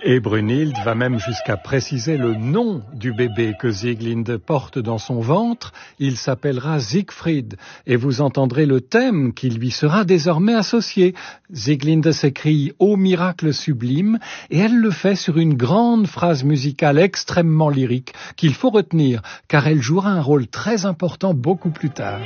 Et Brunhilde va même jusqu'à préciser le nom du bébé que Sieglinde porte dans son ventre. Il s'appellera Siegfried et vous entendrez le thème qui lui sera désormais associé. Sieglinde s'écrie « Ô miracle sublime » et elle le fait sur une grande phrase musicale extrêmement lyrique qu'il faut retenir car elle jouera un rôle très important beaucoup plus tard.